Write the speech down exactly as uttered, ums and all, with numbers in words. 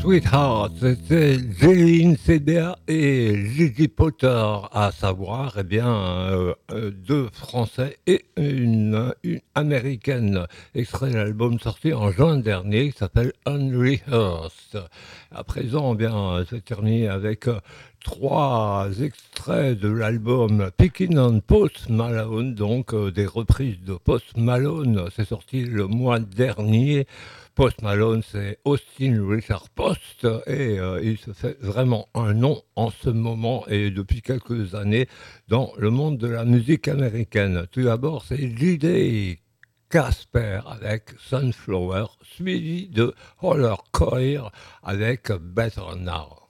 Sweetheart, c'était Jeline Cédea et Gigi Potter, à savoir, eh bien, euh, euh, deux Français et une, une Américaine, extrait de l'album sorti en juin dernier, qui s'appelle Unrehearsed. À présent, eh bien, c'est terminé avec euh, trois extraits de l'album Picking on Post Malone, donc euh, des reprises de Post Malone, c'est sorti le mois dernier. Post Malone, c'est Austin Richard Post et euh, il se fait vraiment un nom en ce moment et depuis quelques années dans le monde de la musique américaine. Tout d'abord, c'est J D Casper avec Sunflower, suivi de Holler Coil avec Better Now.